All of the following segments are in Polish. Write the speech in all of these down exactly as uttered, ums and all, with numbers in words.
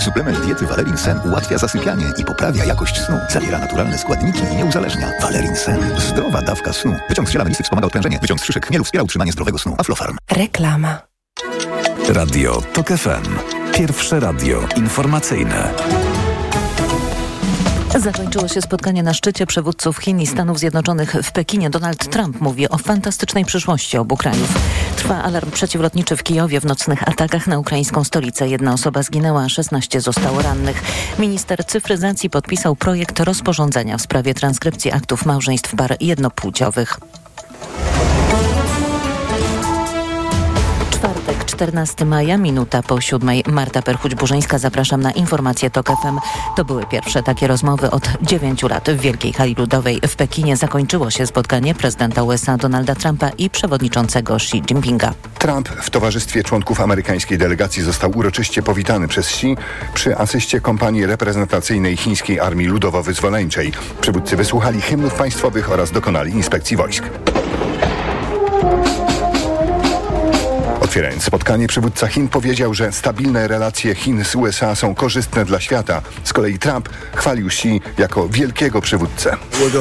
Suplement diety Valerin Sen ułatwia zasypianie i poprawia jakość snu. Zawiera naturalne składniki i nie uzależnia. Valerin Sen. Zdrowa dawka snu. Wyciąg z ziela melisy wspomaga odprężenie. Wyciąg z szyszek chmielu wspiera utrzymanie zdrowego snu. Aflofarm. Reklama. Radio TOK F M. Pierwsze radio informacyjne. Zakończyło się spotkanie na szczycie przywódców Chin i Stanów Zjednoczonych w Pekinie. Donald Trump mówi o fantastycznej przyszłości obu krajów. Trwa alarm przeciwlotniczy w Kijowie w nocnych atakach na ukraińską stolicę. Jedna osoba zginęła, a szesnaście zostało rannych. Minister cyfryzacji podpisał projekt rozporządzenia w sprawie transkrypcji aktów małżeństw par jednopłciowych. Czwartek, czternastego maja, minuta po siódmej. Marta Perchuć-Burzyńska, zapraszam na informacje TOK F M. To były pierwsze takie rozmowy od dziewięciu lat. W Wielkiej Hali Ludowej w Pekinie zakończyło się spotkanie prezydenta U S A Donalda Trumpa i przewodniczącego Xi Jinpinga. Trump w towarzystwie członków amerykańskiej delegacji został uroczyście powitany przez Xi przy asyście kompanii reprezentacyjnej Chińskiej Armii Ludowo-Wyzwoleńczej. Przywódcy wysłuchali hymnów państwowych oraz dokonali inspekcji wojsk. Otwierając spotkanie, przywódca Chin powiedział, że stabilne relacje Chin z U S A są korzystne dla świata. Z kolei Trump chwalił Xi jako wielkiego przywódcę.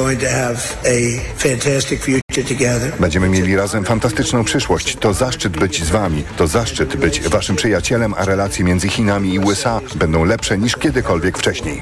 Będziemy mieli razem fantastyczną przyszłość. To zaszczyt być z wami. To zaszczyt być waszym przyjacielem, a relacje między Chinami i U S A będą lepsze niż kiedykolwiek wcześniej.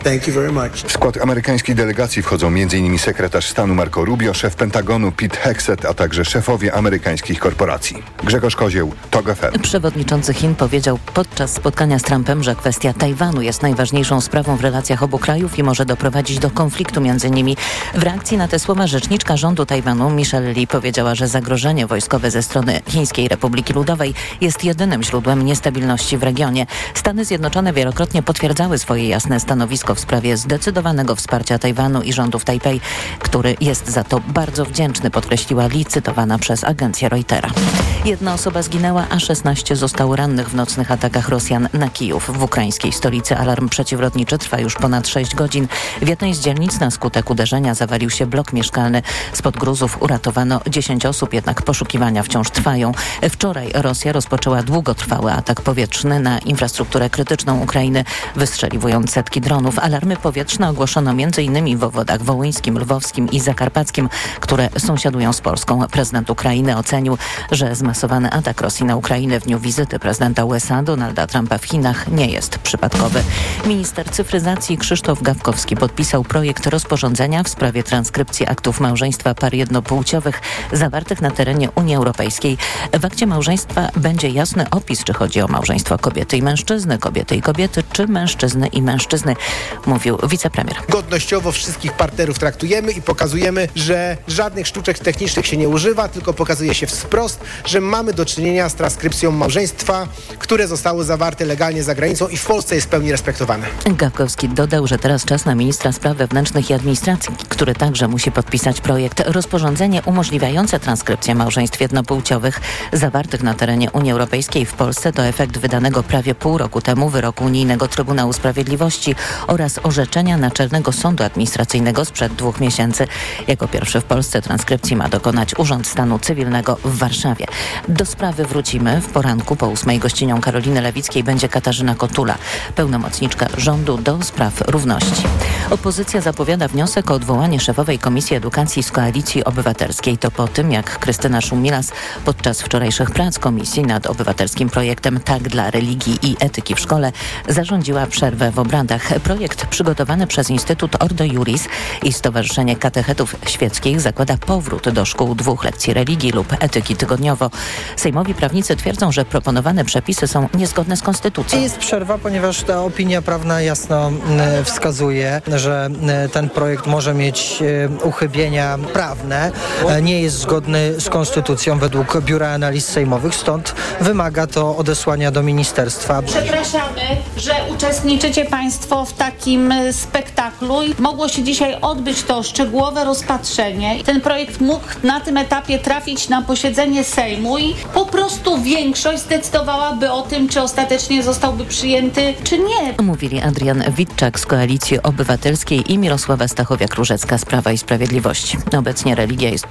W skład amerykańskiej delegacji wchodzą m in sekretarz stanu Marco Rubio, szef Pentagonu Pete Hegseth, a także szefowie amerykańskich korporacji. Grzegorz Kozieł, TOK F M. Przewodniczący Chin powiedział podczas spotkania z Trumpem, że kwestia Tajwanu jest najważniejszą sprawą w relacjach obu krajów i może doprowadzić do konfliktu między nimi. W reakcji na te słowa rzeczniczka rządu Tajwanu Michelle Lee powiedziała, że zagrożenie wojskowe ze strony Chińskiej Republiki Ludowej jest jedynym źródłem niestabilności w regionie. Stany Zjednoczone wielokrotnie potwierdzały swoje jasne stanowisko w sprawie zdecydowanego wsparcia Tajwanu i rządu w Tajpej, który jest za to bardzo wdzięczny, podkreśliła Lee, cytowana przez agencję Reutera. Jedna osoba zginęła, a szesnaście zostało rannych w nocnych atakach Rosjan na Kijów. W ukraińskiej stolicy alarm przeciwlotniczy trwa już ponad sześć godzin. W jednej z dzielnic na skutek uderzenia zawalił się blok mieszkalny. Spod gruzów uratowano dziesięć osób, jednak poszukiwania wciąż trwają. Wczoraj Rosja rozpoczęła długotrwały atak powietrzny na infrastrukturę krytyczną Ukrainy, wystrzeliwując setki dronów. Alarmy powietrzne ogłoszono między innymi w obwodach wołyńskim, lwowskim i zakarpackim, które sąsiadują z Polską. Prezydent Ukrainy ocenił, że zmasowany atak Rosji na Ukrainę w dniu wizyty prezydenta U S A Donalda Trumpa w Chinach nie jest przypadkowy. Minister cyfryzacji Krzysztof Gawkowski podpisał projekt rozporządzenia w sprawie transkrypcji aktów małżeństwa par jednopłciowych zawartych na terenie Unii Europejskiej. W akcie małżeństwa będzie jasny opis, czy chodzi o małżeństwo kobiety i mężczyzny, kobiety i kobiety, czy mężczyzny i mężczyzny, mówił wicepremier. Godnościowo wszystkich partnerów traktujemy i pokazujemy, że żadnych sztuczek technicznych się nie używa, tylko pokazuje się wprost, że mamy do czynienia z transkrypcją małżeństwa, które zostało zawarte legalnie za granicą i w Polsce jest w pełni respektowane. Gawkowski dodał, że teraz czas na ministra spraw wewnętrznych i administracji, który także musi podpisać projekt. Rozporządzenie umożliwiające transkrypcję małżeństw jednopłciowych zawartych na terenie Unii Europejskiej w Polsce to efekt wydanego prawie pół roku temu wyroku Unijnego Trybunału Sprawiedliwości oraz orzeczenia Naczelnego Sądu Administracyjnego sprzed dwóch miesięcy. Jako pierwszy w Polsce transkrypcji ma dokonać Urząd Stanu Cywilnego w Warszawie. Do sprawy wrócimy w poranku. Po ósmej gościnią Karoliny Lewickiej będzie Katarzyna Kotula, pełnomocniczka rządu do spraw równości. Opozycja zapowiada wniosek o odwołanie szefowej Komisji Edukacji z Koalicji Obywatelskiej. To po tym, jak Krystyna Szumilas podczas wczorajszych prac komisji nad obywatelskim projektem Tak dla religii i etyki w szkole zarządziła przerwę w obradach. Projekt przygotowany przez Instytut Ordo Iuris i Stowarzyszenie Katechetów Świeckich zakłada powrót do szkół dwóch lekcji religii lub etyki tygodniowo. Sejmowi prawnicy twierdzą, że proponowane przepisy są niezgodne z konstytucją. Jest przerwa, ponieważ ta opinia prawna jasno wskazuje, że ten projekt może mieć uchybienia prawne, nie jest zgodny z konstytucją według Biura Analiz Sejmowych, stąd wymaga to odesłania do ministerstwa. Przepraszamy, że uczestniczycie Państwo w takim spektaklu. Mogło się dzisiaj odbyć to szczegółowe rozpatrzenie. Ten projekt mógł na tym etapie trafić na posiedzenie Sejmu i po prostu większość zdecydowałaby o tym, czy ostatecznie zostałby przyjęty, czy nie. Mówili Adrian Witczak z Koalicji Obywatelskiej i Mirosława Stachowiak-Różecka z Prawa i Sprawiedliwości. Obecnie religia jest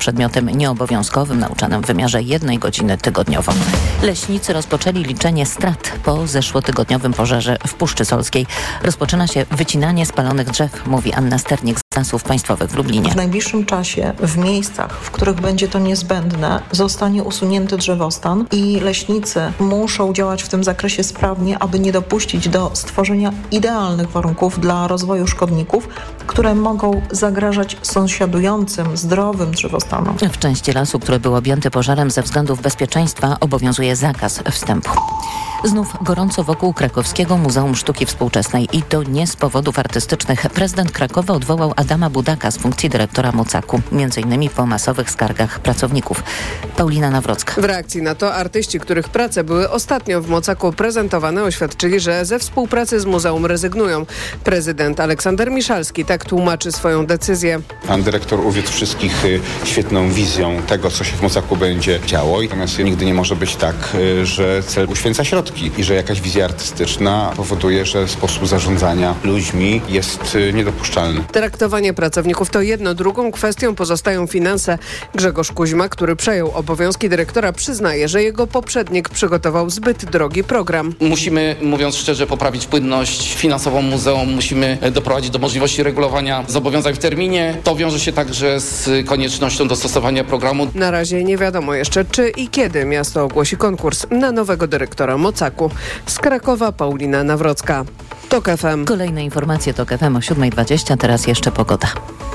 przedmiotem nieobowiązkowym, nauczanym w wymiarze jednej godziny tygodniowo. Leśnicy rozpoczęli liczenie strat po zeszłotygodniowym pożarze w Puszczy Solskiej. Rozpoczyna się wycinanie spalonych drzew, mówi Anna Sternik z Lasów Państwowych w Lublinie. W najbliższym czasie w miejscach, w których będzie to niezbędne, zostanie usunięty drzewostan i leśnicy muszą działać w tym zakresie sprawnie, aby nie dopuścić do stworzenia idealnych warunków dla rozwoju szkodników, które mogą zagrażać sąsiadującym, zdrowym drzewostanom. W części lasu, który był objęty pożarem ze względów bezpieczeństwa, obowiązuje zakaz wstępu. Znów gorąco wokół Krakowskiego Muzeum Sztuki Współczesnej i to nie z powodów artystycznych. Prezydent Krakowa odwołał Adama Budaka z funkcji dyrektora Mocaku, między innymi po masowych skargach pracowników. Paulina Nawrocka. W reakcji na to artyści, których prace były ostatnio w Mocaku prezentowane, oświadczyli, że ze współpracy z muzeum rezygnują. Prezydent Aleksander Miszalski tak tłumaczy swoją decyzję. Pan dyrektor uwiódł wszystkich świetną wizją tego, co się w Mocaku będzie działo. Natomiast nigdy nie może być tak, że cel uświęca środki i że jakaś wizja artystyczna powoduje, że sposób zarządzania ludźmi jest niedopuszczalny. Traktowanie pracowników to jedno. Drugą kwestią pozostają finanse. Grzegorz Kuźma, który przejął obowiązki dyrektora, przyznaje, że jego poprzednik przygotował zbyt drogi program. Musimy, mówiąc szczerze, poprawić płynność finansową muzeum. Musimy doprowadzić do możliwości regulowania zobowiązań w terminie. To wiąże się także z koniecznością dostosowania programu. Na razie nie wiadomo jeszcze, czy i kiedy miasto ogłosi konkurs na nowego dyrektora Mocaku. Z Krakowa Paulina Nawrocka. TOK F M. Kolejne informacje TOK F M o siódma dwadzieścia, teraz jeszcze pogoda.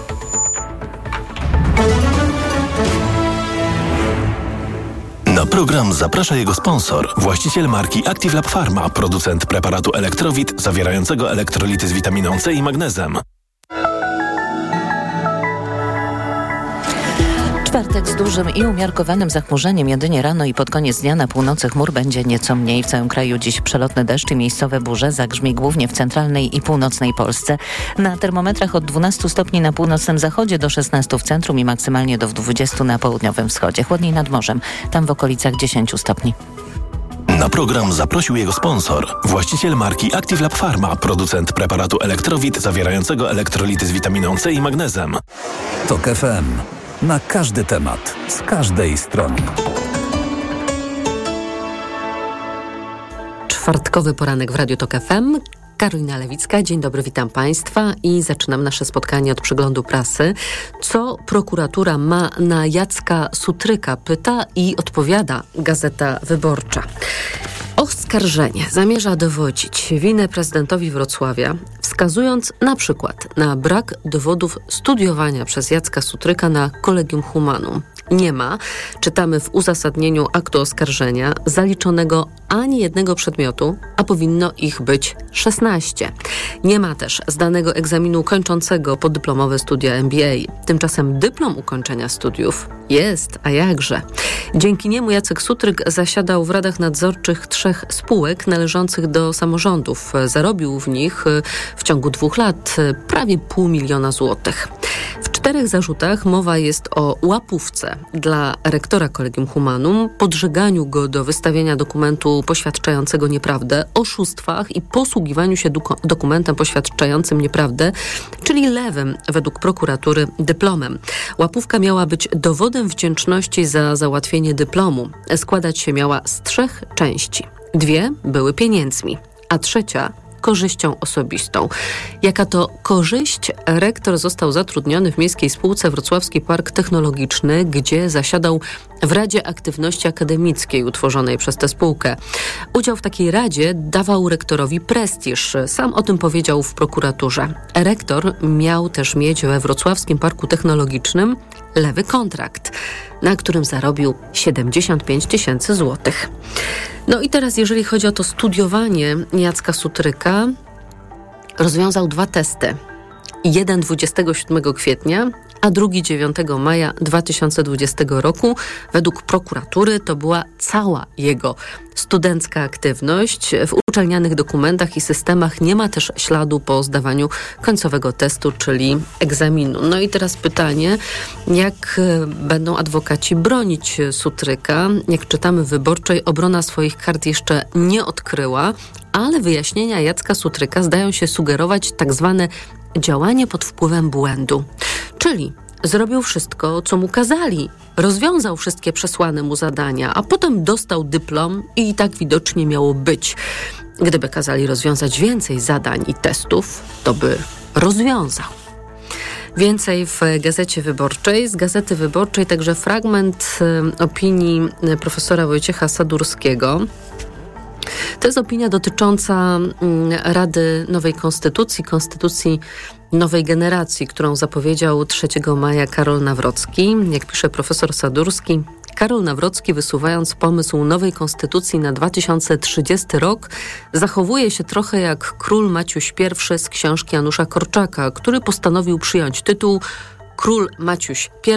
Na program zaprasza jego sponsor, właściciel marki Active Lab Pharma, producent preparatu Elektrowit zawierającego elektrolity z witaminą C i magnezem. Czwartek z dużym i umiarkowanym zachmurzeniem. Jedynie rano i pod koniec dnia na północy chmur będzie nieco mniej. W całym kraju dziś przelotny deszcz i miejscowe burze. Zagrzmi głównie w centralnej i północnej Polsce. Na termometrach od dwunastu stopni na północnym zachodzie do szesnastu w centrum i maksymalnie do dwudziestu na południowym wschodzie. Chłodniej nad morzem, tam w okolicach dziesięciu stopni. Na program zaprosił jego sponsor, właściciel marki Active Lab Pharma, producent preparatu Elektrowit zawierającego elektrolity z witaminą C i magnezem. TOK F M. Na każdy temat, z każdej strony. Czwartkowy poranek w Radiu TOK F M. Karolina Lewicka, dzień dobry, witam Państwa i zaczynam nasze spotkanie od przeglądu prasy. Co prokuratura ma na Jacka Sutryka? Pyta i odpowiada Gazeta Wyborcza. Oskarżenie zamierza dowodzić winę prezydentowi Wrocławia, wskazując na przykład na brak dowodów studiowania przez Jacka Sutryka na Collegium Humanum. Nie ma, czytamy w uzasadnieniu aktu oskarżenia, zaliczonego ani jednego przedmiotu, a powinno ich być szesnaście. Nie ma też zdanego egzaminu kończącego podyplomowe studia M B A. Tymczasem dyplom ukończenia studiów jest, a jakże. Dzięki niemu Jacek Sutryk zasiadał w radach nadzorczych trzech spółek należących do samorządów. Zarobił w nich w ciągu dwóch lat prawie pół miliona złotych. W czterech zarzutach mowa jest o łapówce dla rektora Collegium Humanum, podżeganiu go do wystawienia dokumentu poświadczającego nieprawdę, oszustwach i posługiwaniu się doko- dokumentem poświadczającym nieprawdę, czyli lewym, według prokuratury, dyplomem. Łapówka miała być dowodem wdzięczności za załatwienie dyplomu. Składać się miała z trzech części. Dwie były pieniędzmi, a trzecia korzyścią osobistą. Jaka to korzyść? Rektor został zatrudniony w Miejskiej Spółce Wrocławski Park Technologiczny, gdzie zasiadał w Radzie Aktywności Akademickiej utworzonej przez tę spółkę. Udział w takiej radzie dawał rektorowi prestiż. Sam o tym powiedział w prokuraturze. Rektor miał też mieć we Wrocławskim Parku Technologicznym lewy kontrakt, na którym zarobił siedemdziesiąt pięć tysięcy złotych. No i teraz, jeżeli chodzi o to studiowanie Jacka Sutryka, rozwiązał dwa testy. Jeden dwudziestego siódmego kwietnia, a drugi dziewiątego maja dwa tysiące dwudziestego roku. Według prokuratury to była cała jego studencka aktywność. W uczelnianych dokumentach i systemach nie ma też śladu po zdawaniu końcowego testu, czyli egzaminu. No i teraz pytanie, jak będą adwokaci bronić Sutryka? Jak czytamy w Wyborczej, obrona swoich kart jeszcze nie odkryła, ale wyjaśnienia Jacka Sutryka zdają się sugerować tak zwane działanie pod wpływem błędu. Czyli zrobił wszystko, co mu kazali. Rozwiązał wszystkie przesłane mu zadania, a potem dostał dyplom i i tak widocznie miało być. Gdyby kazali rozwiązać więcej zadań i testów, to by rozwiązał. Więcej w Gazecie Wyborczej. Z Gazety Wyborczej także fragment opinii profesora Wojciecha Sadurskiego. To jest opinia dotycząca Rady Nowej Konstytucji, Konstytucji Nowej Generacji, którą zapowiedział trzeciego maja Karol Nawrocki. Jak pisze profesor Sadurski, Karol Nawrocki, wysuwając pomysł nowej konstytucji na dwa tysiące trzydziesty rok, zachowuje się trochę jak król Maciuś I z książki Janusza Korczaka, który postanowił przyjąć tytuł Król Maciuś I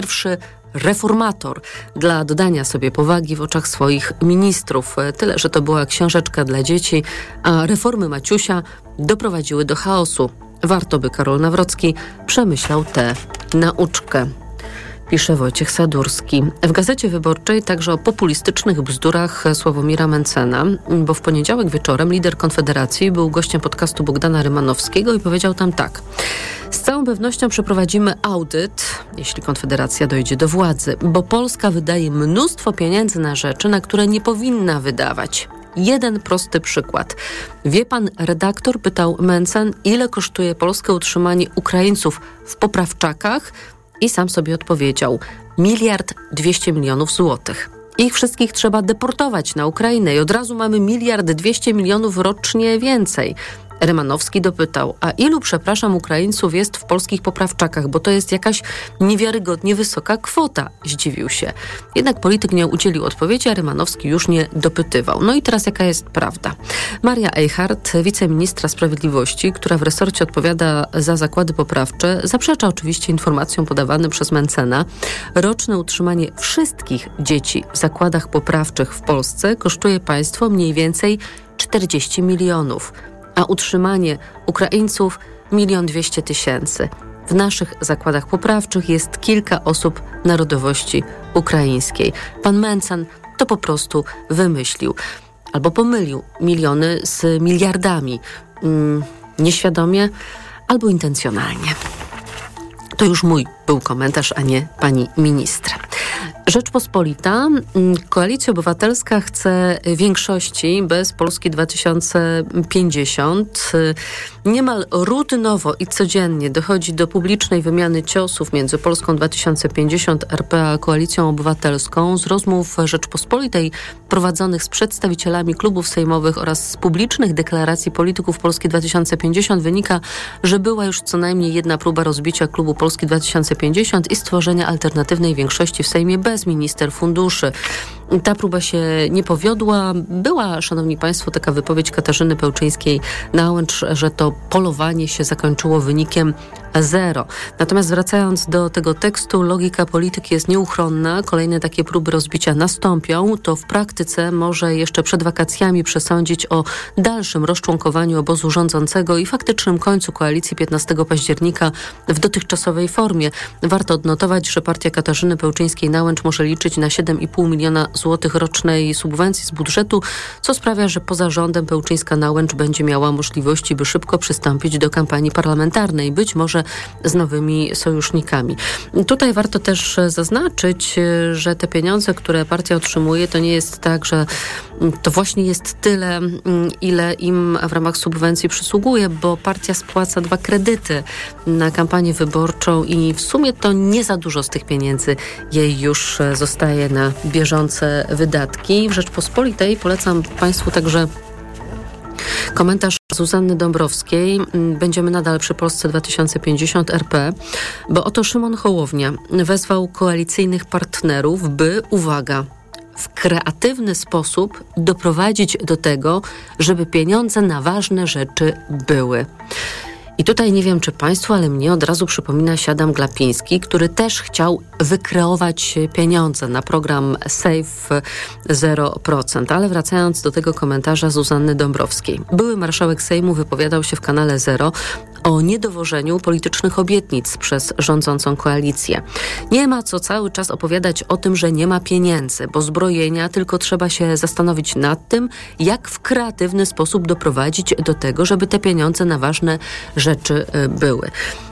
Reformator dla dodania sobie powagi w oczach swoich ministrów. Tyle, że to była książeczka dla dzieci, a reformy Maciusia doprowadziły do chaosu. Warto by Karol Nawrocki przemyślał tę nauczkę. Pisze Wojciech Sadurski. W Gazecie Wyborczej także o populistycznych bzdurach Sławomira Mentzena, bo w poniedziałek wieczorem lider Konfederacji był gościem podcastu Bogdana Rymanowskiego i powiedział tam tak. Z całą pewnością przeprowadzimy audyt, jeśli Konfederacja dojdzie do władzy, bo Polska wydaje mnóstwo pieniędzy na rzeczy, na które nie powinna wydawać. Jeden prosty przykład. Wie pan redaktor, pytał Mentzen, ile kosztuje Polskę utrzymanie Ukraińców w poprawczakach? I sam sobie odpowiedział, miliard dwieście milionów złotych. Ich wszystkich trzeba deportować na Ukrainę i od razu mamy miliard dwieście milionów rocznie więcej. Rymanowski dopytał, a ilu, przepraszam, Ukraińców jest w polskich poprawczakach, bo to jest jakaś niewiarygodnie wysoka kwota, zdziwił się. Jednak polityk nie udzielił odpowiedzi, a Rymanowski już nie dopytywał. No i teraz jaka jest prawda? Maria Eichhardt, wiceministra sprawiedliwości, która w resorcie odpowiada za zakłady poprawcze, zaprzecza oczywiście informacjom podawanym przez Mentzena. Roczne utrzymanie wszystkich dzieci w zakładach poprawczych w Polsce kosztuje państwo mniej więcej czterdzieści milionów. A utrzymanie Ukraińców milion dwieście tysięcy. W naszych zakładach poprawczych jest kilka osób narodowości ukraińskiej. Pan Mentzen to po prostu wymyślił albo pomylił miliony z miliardami. Mm, nieświadomie albo intencjonalnie. To już mój był komentarz, a nie pani ministra. Rzeczpospolita. Koalicja Obywatelska chce większości bez Polski dwa tysiące pięćdziesiąt. Niemal rutynowo i codziennie dochodzi do publicznej wymiany ciosów między Polską dwa tysiące pięćdziesiąt R P a Koalicją Obywatelską. Z rozmów Rzeczpospolitej prowadzonych z przedstawicielami klubów sejmowych oraz z publicznych deklaracji polityków Polski dwa tysiące pięćdziesiąt wynika, że była już co najmniej jedna próba rozbicia klubu Polski dwa tysiące pięćdziesiąt i stworzenia alternatywnej większości w Sejmie bez minister funduszy. Ta próba się nie powiodła. Była, szanowni państwo, taka wypowiedź Katarzyny Pełczyńskiej-Nałęcz, że to polowanie się zakończyło wynikiem zero. Natomiast wracając do tego tekstu, logika polityki jest nieuchronna. Kolejne takie próby rozbicia nastąpią. To w praktyce może jeszcze przed wakacjami przesądzić o dalszym rozczłonkowaniu obozu rządzącego i faktycznym końcu koalicji piętnastego października w dotychczasowej formie. Warto odnotować, że partia Katarzyny Pełczyńskiej-Nałęcz może liczyć na siedem i pół miliona złotych rocznej subwencji z budżetu, co sprawia, że poza rządem Pełczyńska-Nałęcz będzie miała możliwości, by szybko przystąpić do kampanii parlamentarnej, być może z nowymi sojusznikami. Tutaj warto też zaznaczyć, że te pieniądze, które partia otrzymuje, to nie jest tak, że to właśnie jest tyle, ile im w ramach subwencji przysługuje, bo partia spłaca dwa kredyty na kampanię wyborczą i w sumie to nie za dużo z tych pieniędzy jej już zostaje na bieżące wydatki. W Rzeczpospolitej polecam państwu także komentarz Zuzanny Dąbrowskiej. Będziemy nadal przy Polsce dwa tysiące pięćdziesiąt R P, bo oto Szymon Hołownia wezwał koalicyjnych partnerów, by, uwaga, w kreatywny sposób doprowadzić do tego, żeby pieniądze na ważne rzeczy były. I tutaj nie wiem, czy państwu, ale mnie od razu przypomina się Adam Glapiński, który też chciał wykreować pieniądze na program Save zero procent. Ale wracając do tego komentarza Zuzanny Dąbrowskiej. Były marszałek Sejmu wypowiadał się w kanale Zero o niedowożeniu politycznych obietnic przez rządzącą koalicję. Nie ma co cały czas opowiadać o tym, że nie ma pieniędzy, bo zbrojenia, tylko trzeba się zastanowić nad tym, jak w kreatywny sposób doprowadzić do tego, żeby te pieniądze na ważne rzeczy były.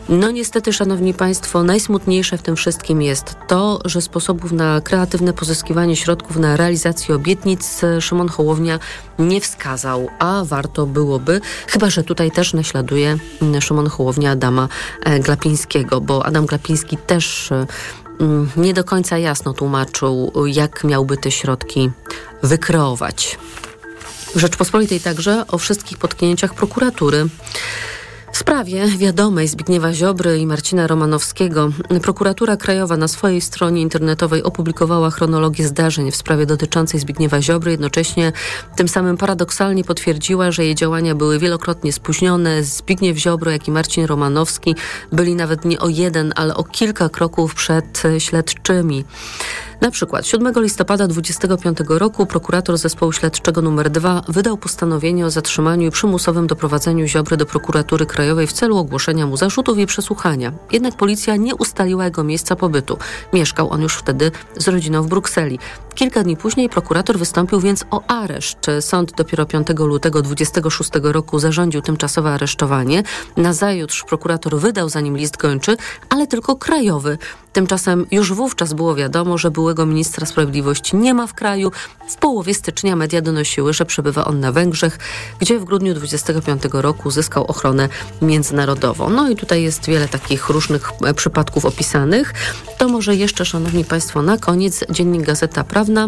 No niestety, szanowni państwo, najsmutniejsze w tym wszystkim jest to, że sposobów na kreatywne pozyskiwanie środków na realizację obietnic Szymon Hołownia nie wskazał, a warto byłoby, chyba że tutaj też naśladuje Szymon Hołownia Adama Glapińskiego, bo Adam Glapiński też nie do końca jasno tłumaczył, jak miałby te środki wykreować. W Rzeczpospolitej także o wszystkich potknięciach prokuratury. W sprawie wiadomej Zbigniewa Ziobry i Marcina Romanowskiego Prokuratura Krajowa na swojej stronie internetowej opublikowała chronologię zdarzeń w sprawie dotyczącej Zbigniewa Ziobry. Jednocześnie tym samym paradoksalnie potwierdziła, że jej działania były wielokrotnie spóźnione. Zbigniew Ziobro, jak i Marcin Romanowski byli nawet nie o jeden, ale o kilka kroków przed śledczymi. Na przykład siódmego listopada dwudziestego piątego roku prokurator zespołu śledczego numer dwa wydał postanowienie o zatrzymaniu i przymusowym doprowadzeniu Ziobry do prokuratury krajowej w celu ogłoszenia mu zarzutów i przesłuchania. Jednak policja nie ustaliła jego miejsca pobytu. Mieszkał on już wtedy z rodziną w Brukseli. Kilka dni później prokurator wystąpił więc o areszt. Sąd dopiero piątego lutego dwudziestego szóstego roku zarządził tymczasowe aresztowanie. Nazajutrz prokurator wydał za nim list gończy, ale tylko krajowy. Tymczasem już wówczas było wiadomo, że byłego ministra sprawiedliwości nie ma w kraju. W połowie stycznia media donosiły, że przebywa on na Węgrzech, gdzie w grudniu dwudziestego piątego roku uzyskał ochronę międzynarodową. No i tutaj jest wiele takich różnych przypadków opisanych. To może jeszcze, szanowni państwo, na koniec dziennik Gazeta Prawna,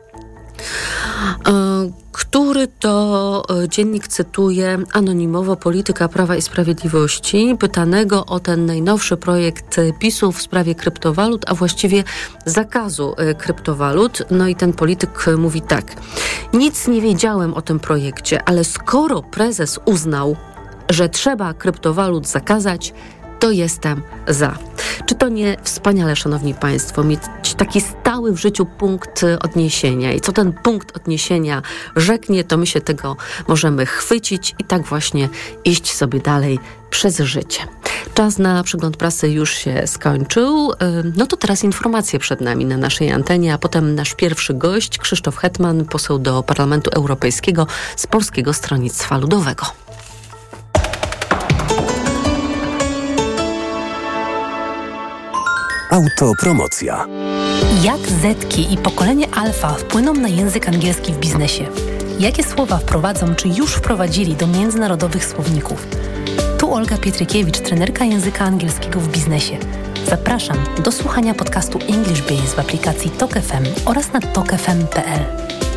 który to dziennik cytuje anonimowo polityka Prawa i Sprawiedliwości, pytanego o ten najnowszy projekt PiS-u w sprawie kryptowalut, a właściwie zakazu kryptowalut. No i ten polityk mówi tak: nic nie wiedziałem o tym projekcie, ale skoro prezes uznał, że trzeba kryptowalut zakazać, to jestem za. Czy to nie wspaniale, szanowni państwo, mieć taki stały w życiu punkt odniesienia i co ten punkt odniesienia rzeknie, to my się tego możemy chwycić i tak właśnie iść sobie dalej przez życie. Czas na przegląd prasy już się skończył. No to teraz informacje przed nami na naszej antenie, a potem nasz pierwszy gość, Krzysztof Hetman, poseł do Parlamentu Europejskiego z Polskiego Stronnictwa Ludowego. Autopromocja. Jak Zetki i pokolenie Alfa wpłyną na język angielski w biznesie? Jakie słowa wprowadzą, czy już wprowadzili do międzynarodowych słowników? Tu Olga Pietrykiewicz, trenerka języka angielskiego w biznesie. Zapraszam do słuchania podcastu English Biz w aplikacji Tok F M oraz na tok f m kropka p l.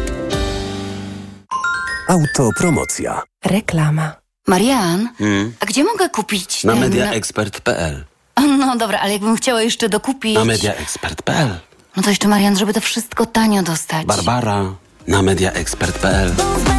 Autopromocja. Reklama. Marian, Hmm? a gdzie mogę kupić Na ten... mediaexpert kropka p l. No dobra, ale jakbym chciała jeszcze dokupić... Na mediaexpert kropka p l. No to jeszcze, Marian, żeby to wszystko tanio dostać. Barbara, na mediaexpert kropka p l.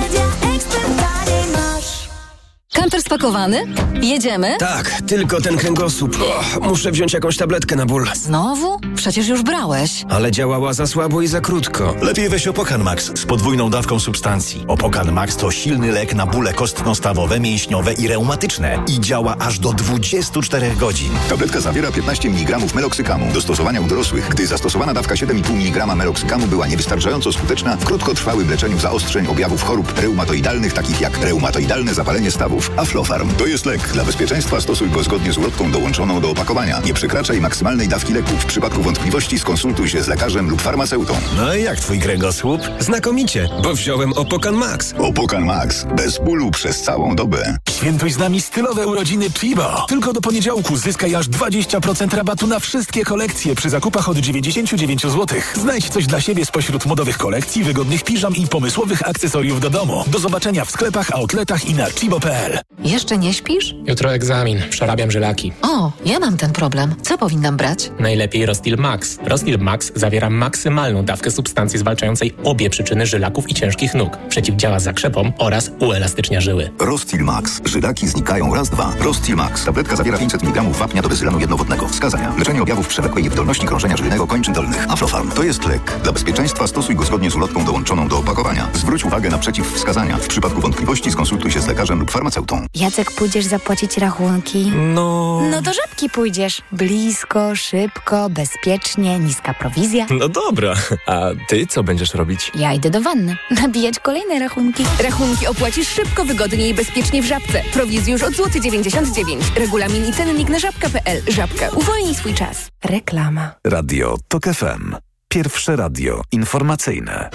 Kantor spakowany? Jedziemy? Tak, tylko ten kręgosłup. O, muszę wziąć jakąś tabletkę na ból. Znowu? Przecież już brałeś. Ale działała za słabo i za krótko. Lepiej weź Opokan Max z podwójną dawką substancji. Opokan Max to silny lek na bóle kostno-stawowe, mięśniowe i reumatyczne i działa aż do dwudziestu czterech godzin. Tabletka zawiera piętnaście miligramów meloksykamu. Do stosowania u dorosłych, gdy zastosowana dawka siedem i pół miligrama meloksykamu była niewystarczająco skuteczna w krótkotrwałym leczeniu zaostrzeń objawów chorób reumatoidalnych, takich jak reumatoidalne zapalenie stawów. Aflofarm to jest lek. Dla bezpieczeństwa stosuj go zgodnie z ulotką dołączoną do opakowania. Nie przekraczaj maksymalnej dawki leku. W przypadku wątpliwości skonsultuj się z lekarzem lub farmaceutą. No i jak twój kręgosłup? Znakomicie, bo wziąłem Opokan Max. Opokan Max. Bez bólu przez całą dobę. Świętuj z nami stylowe urodziny Chibo. Tylko do poniedziałku zyskaj aż dwadzieścia procent rabatu na wszystkie kolekcje przy zakupach od dziewięćdziesiąt dziewięć złotych. Znajdź coś dla siebie spośród modowych kolekcji, wygodnych piżam i pomysłowych akcesoriów do domu. Do zobaczenia w sklepach, outletach i na chibo kropka p l. Jeszcze nie śpisz? Jutro egzamin. Przerabiam żylaki. O, ja mam ten problem. Co powinnam brać? Najlepiej Rostil Max. Rostil Max zawiera maksymalną dawkę substancji zwalczającej obie przyczyny żylaków i ciężkich nóg. Przeciwdziała zakrzepom oraz uelastycznia żyły. Rostil Max. Żylaki znikają raz, dwa. Rostil Max. Tabletka zawiera pięćset miligramów wapnia do bezylanu jednowodnego. Wskazania. Leczenie objawów przewlekłej niewydolności krążenia żylnego kończyn dolnych. Aflofarm. To jest lek. Dla bezpieczeństwa stosuj go zgodnie z ulotką dołączoną do opakowania. Zwróć uwagę na przeciwwskazania. W przypadku wątpliwości skonsultuj się z lekarzem lub farmaceutą. Jacek, pójdziesz zapłacić rachunki? No... No do Żabki pójdziesz. Blisko, szybko, bezpiecznie, niska prowizja. No dobra, a ty co będziesz robić? Ja idę do wanny. Nabijać kolejne rachunki. Rachunki opłacisz szybko, wygodnie i bezpiecznie w Żabce. Żabce. Prowizji już od złoty dziewięćdziesiąt dziewięć. Regulamin i cennik na żabka kropka pe el. Żabka. Uwolnij swój czas. Reklama. Radio TOK F M. Pierwsze radio informacyjne.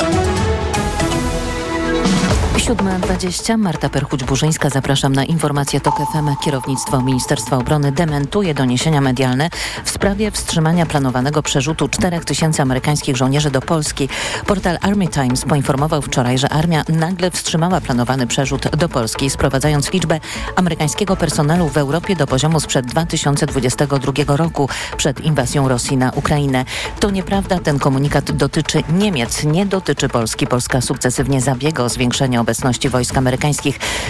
siódma dwadzieścia. Marta Perchuć-Burzyńska. Zapraszam na informację TOK F M. Kierownictwo Ministerstwa Obrony dementuje doniesienia medialne w sprawie wstrzymania planowanego przerzutu czterech tysięcy amerykańskich żołnierzy do Polski. Portal Army Times poinformował wczoraj, że armia nagle wstrzymała planowany przerzut do Polski, sprowadzając liczbę amerykańskiego personelu w Europie do poziomu sprzed dwa tysiące dwudziestego drugiego roku, przed inwazją Rosji na Ukrainę. To nieprawda. Ten komunikat dotyczy Niemiec, nie dotyczy Polski. Polska sukcesywnie zabiega o zwiększenie obecności wojsk amerykańskich